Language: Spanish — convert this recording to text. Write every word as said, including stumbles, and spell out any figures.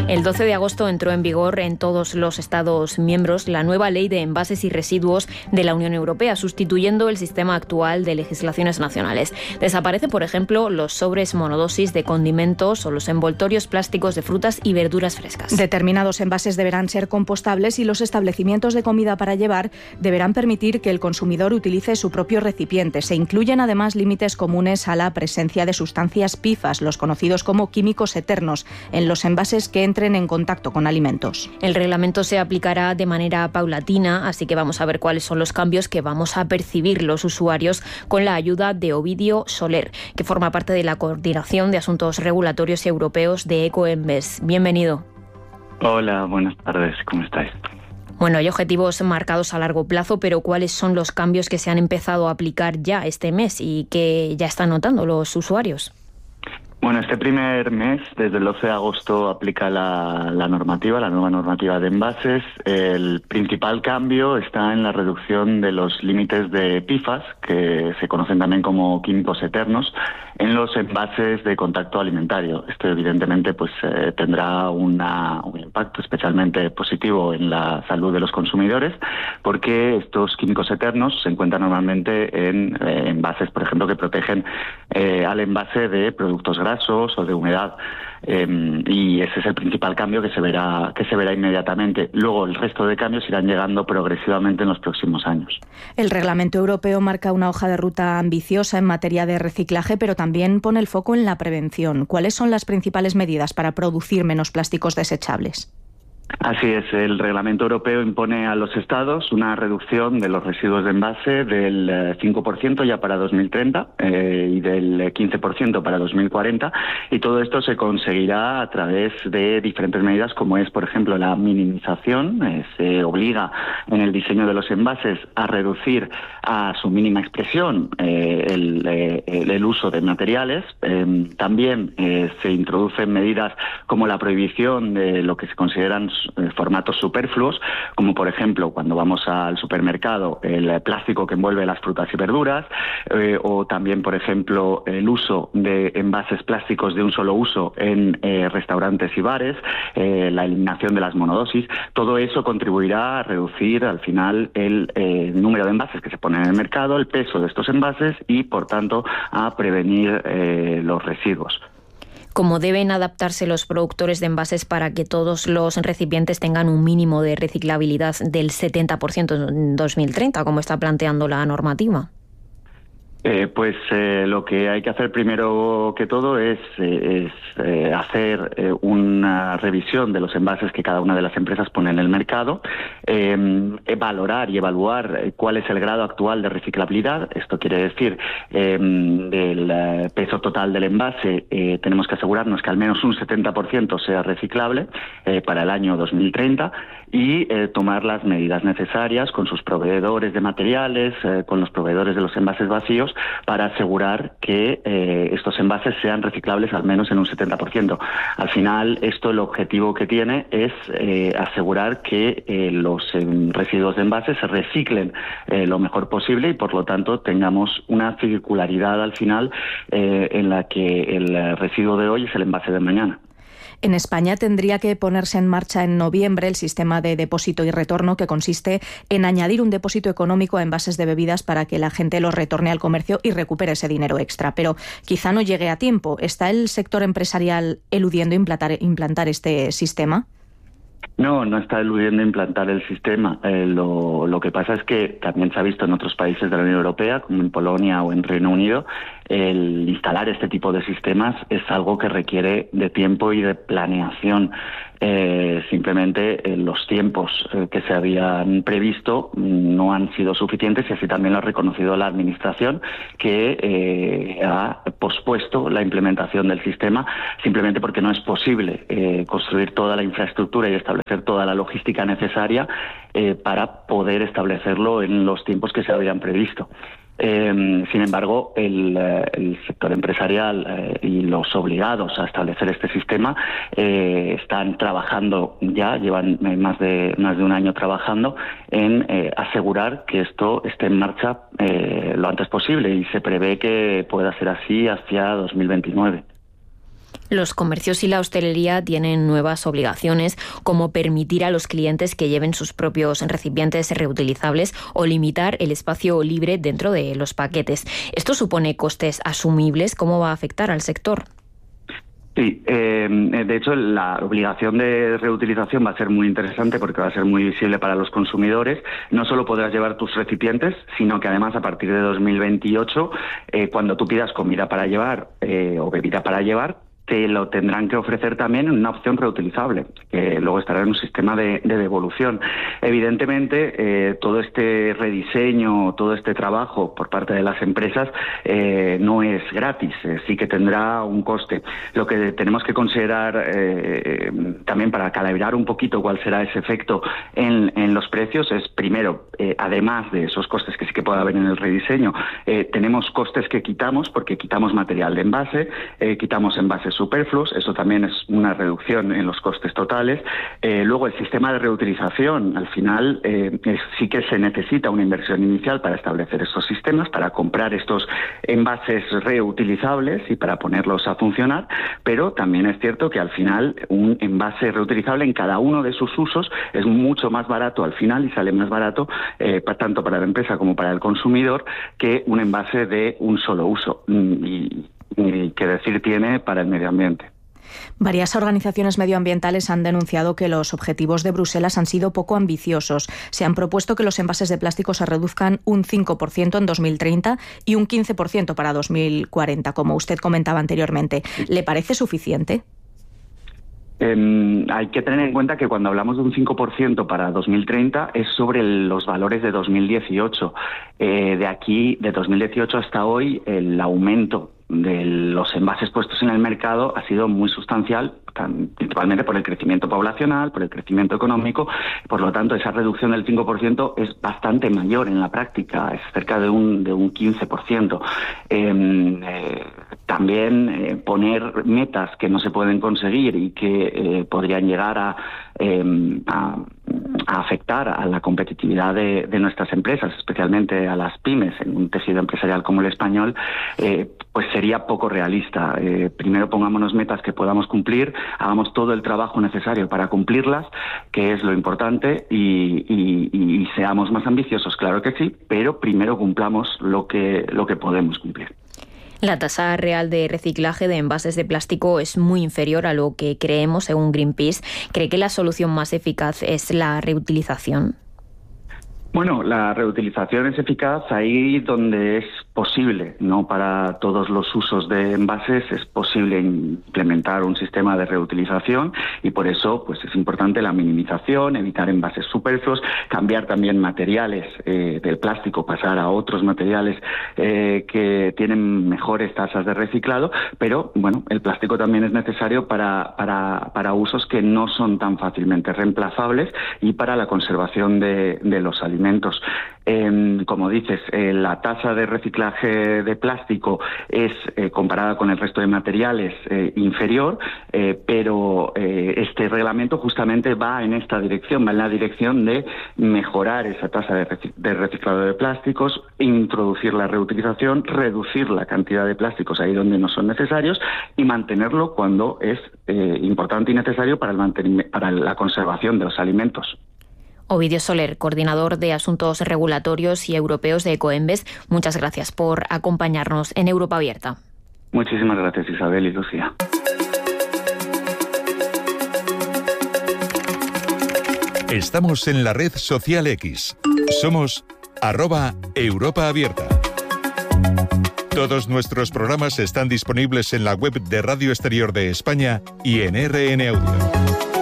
El doce de agosto entró en vigor en todos los Estados miembros la nueva Ley de Envases y Residuos de la Unión Europea, sustituyendo el sistema actual de legislaciones nacionales. Desaparecen, por ejemplo, los sobres monodosis de condimentos o los envoltorios plásticos de frutas y verduras frescas. Determinados envases deberán ser compostables y los establecimientos de comida para llevar deberán permitir que el consumidor utilice su propio recipiente. Se incluyen además límites comunes a la presencia de sustancias P F A S, los conocidos como químicos eternos, en los envases que entren en contacto con alimentos. El reglamento se aplicará de manera paulatina, así que vamos a ver cuáles son los cambios que vamos a percibir los usuarios con la ayuda de Ovidio Soler, que forma parte de la Coordinación de Asuntos Regulatorios y Europeos de Ecoembes. Bienvenido. Hola, buenas tardes, ¿cómo estáis? Bueno, hay objetivos marcados a largo plazo, pero ¿cuáles son los cambios que se han empezado a aplicar ya este mes y que ya están notando los usuarios? Bueno, este primer mes, desde el doce de agosto, aplica la, la normativa, la nueva normativa de envases. El principal cambio está en la reducción de los límites de P F A S, que se conocen también como químicos eternos, en los envases de contacto alimentario. Esto, evidentemente, pues eh, tendrá una, un impacto especialmente positivo en la salud de los consumidores, porque estos químicos eternos se encuentran normalmente en eh, envases, por ejemplo, que protegen eh, al envase de productos grasos o de humedad, eh, y ese es el principal cambio que se verá que se verá inmediatamente. Luego el resto de cambios irán llegando progresivamente en los próximos años. El reglamento europeo marca una hoja de ruta ambiciosa en materia de reciclaje, pero también pone el foco en la prevención. ¿Cuáles son las principales medidas para producir menos plásticos desechables? Así es, el reglamento europeo impone a los Estados una reducción de los residuos de envase del cinco por ciento ya para dos mil treinta eh, y del quince por ciento para dos mil cuarenta, y todo esto se conseguirá a través de diferentes medidas, como es, por ejemplo, la minimización. Eh, se obliga en el diseño de los envases a reducir a su mínima expresión eh, el, eh, el uso de materiales. Eh, también eh, se introducen medidas como la prohibición de lo que se consideran formatos superfluos, como por ejemplo cuando vamos al supermercado el plástico que envuelve las frutas y verduras, eh, o también por ejemplo el uso de envases plásticos de un solo uso en eh, restaurantes y bares, eh, la eliminación de las monodosis. Todo eso contribuirá a reducir al final el eh, número de envases que se ponen en el mercado, el peso de estos envases y por tanto a prevenir eh, los residuos. ¿Cómo deben adaptarse los productores de envases para que todos los recipientes tengan un mínimo de reciclabilidad del setenta por ciento en dos mil treinta, como está planteando la normativa? Eh, pues eh, lo que hay que hacer primero que todo es, eh, es eh, hacer eh, una revisión de los envases que cada una de las empresas pone en el mercado, eh, valorar y evaluar eh, cuál es el grado actual de reciclabilidad. Esto quiere decir, eh, del eh, peso total del envase, eh, tenemos que asegurarnos que al menos un setenta por ciento sea reciclable eh, para el año dos mil treinta, y eh, tomar las medidas necesarias con sus proveedores de materiales, eh, con los proveedores de los envases vacíos, para asegurar que eh, estos envases sean reciclables al menos en un setenta por ciento. Al final, esto el objetivo que tiene es eh, asegurar que eh, los eh, residuos de envases se reciclen eh, lo mejor posible y, por lo tanto, tengamos una circularidad al final eh, en la que el residuo de hoy es el envase de mañana. En España tendría que ponerse en marcha en noviembre el sistema de depósito y retorno, que consiste en añadir un depósito económico a envases de bebidas para que la gente los retorne al comercio y recupere ese dinero extra. Pero quizá no llegue a tiempo. ¿Está el sector empresarial eludiendo implantar, implantar este sistema? No, no está eludiendo implantar el sistema. Eh, lo, lo que pasa es que también se ha visto en otros países de la Unión Europea, como en Polonia o en Reino Unido, el instalar este tipo de sistemas es algo que requiere de tiempo y de planeación. Eh, simplemente eh, los tiempos eh, que se habían previsto no han sido suficientes, y así también lo ha reconocido la Administración, que eh, ha pospuesto la implementación del sistema simplemente porque no es posible eh, construir toda la infraestructura y establecer toda la logística necesaria eh, para poder establecerlo en los tiempos que se habían previsto. Eh, sin embargo, el, el sector empresarial eh, y los obligados a establecer este sistema eh, están trabajando ya, llevan más de más de un año trabajando en eh, asegurar que esto esté en marcha eh, lo antes posible, y se prevé que pueda ser así hacia dos mil veintinueve. Los comercios y la hostelería tienen nuevas obligaciones, como permitir a los clientes que lleven sus propios recipientes reutilizables o limitar el espacio libre dentro de los paquetes. ¿Esto supone costes asumibles? ¿Cómo va a afectar al sector? Sí, eh, de hecho la obligación de reutilización va a ser muy interesante porque va a ser muy visible para los consumidores. No solo podrás llevar tus recipientes, sino que además a partir de dos mil veintiocho, eh, cuando tú pidas comida para llevar eh, o bebida para llevar, te lo tendrán que ofrecer también en una opción reutilizable, que luego estará en un sistema de, de devolución. Evidentemente, eh, todo este rediseño, todo este trabajo por parte de las empresas eh, no es gratis, eh, sí que tendrá un coste. Lo que tenemos que considerar eh, también para calibrar un poquito cuál será ese efecto en, en los precios es, primero, eh, además de esos costes que sí que puede haber en el rediseño, eh, tenemos costes que quitamos, porque quitamos material de envase, eh, quitamos envases superfluos, eso también es una reducción en los costes totales. Eh, luego, el sistema de reutilización, al final eh, es, sí que se necesita una inversión inicial para establecer estos sistemas, para comprar estos envases reutilizables y para ponerlos a funcionar, pero también es cierto que al final un envase reutilizable en cada uno de sus usos es mucho más barato al final y sale más barato eh, tanto para la empresa como para el consumidor que un envase de un solo uso. Y, y qué decir tiene para el medio ambiente. Varias organizaciones medioambientales han denunciado que los objetivos de Bruselas han sido poco ambiciosos. Se han propuesto que los envases de plástico se reduzcan un cinco por ciento en dos mil treinta y un quince por ciento para dos mil cuarenta, como usted comentaba anteriormente. ¿Le parece suficiente? Eh, hay que tener en cuenta que cuando hablamos de un cinco por ciento para dos mil treinta es sobre el, los valores de dos mil dieciocho. Eh, de aquí, de dos mil dieciocho hasta hoy, el aumento de los envases puestos en el mercado ha sido muy sustancial, principalmente por el crecimiento poblacional, por el crecimiento económico. Por lo tanto, esa reducción del cinco por ciento es bastante mayor en la práctica, es cerca de un, de un quince por ciento. Eh, eh, también eh, poner metas que no se pueden conseguir y que eh, podrían llegar a, eh, a, a afectar a la competitividad de, de nuestras empresas, especialmente a las pymes, en un tejido empresarial como el español, eh, pues sería poco realista. Eh, primero pongámonos metas que podamos cumplir, hagamos todo el trabajo necesario para cumplirlas, que es lo importante, y, y, y seamos más ambiciosos, claro que sí, pero primero cumplamos lo que, lo que podemos cumplir. La tasa real de reciclaje de envases de plástico es muy inferior a lo que creemos, según Greenpeace. ¿Cree que la solución más eficaz es la reutilización? Bueno, la reutilización es eficaz ahí donde es posible, no para todos los usos de envases es posible implementar un sistema de reutilización y por eso pues es importante la minimización, evitar envases superfluos, cambiar también materiales eh, del plástico, pasar a otros materiales eh, que tienen mejores tasas de reciclado, pero bueno, el plástico también es necesario para, para, para usos que no son tan fácilmente reemplazables y para la conservación de, de los alimentos. Eh, como dices, eh, la tasa de reciclaje de plástico es, eh, comparada con el resto de materiales, eh, inferior, eh, pero eh, este reglamento justamente va en esta dirección, va en la dirección de mejorar esa tasa de, recic- de reciclado de plásticos, introducir la reutilización, reducir la cantidad de plásticos ahí donde no son necesarios y mantenerlo cuando es eh, importante y necesario para, el mantenimiento, para la conservación de los alimentos. Ovidio Soler, coordinador de Asuntos Regulatorios y Europeos de Ecoembes, muchas gracias por acompañarnos en Europa Abierta. Muchísimas gracias, Isabel y Lucía. Estamos en la red social X. Somos arroba Europa Abierta. Todos nuestros programas están disponibles en la web de Radio Exterior de España y en R N Audio.